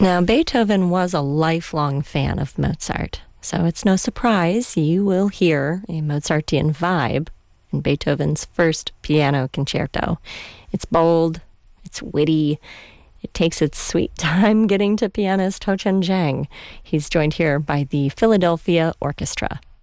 Now, Beethoven was a lifelong fan of Mozart, so it's no surprise you will hear a Mozartian vibe in Beethoven's first piano concerto. It's bold, it's witty, it takes its sweet time getting to pianist Ho Chen Zhang. He's joined here by the Philadelphia Orchestra.